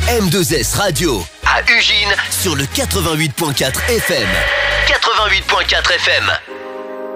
M2S Radio à Ugine sur le 88.4 FM. 88.4 FM.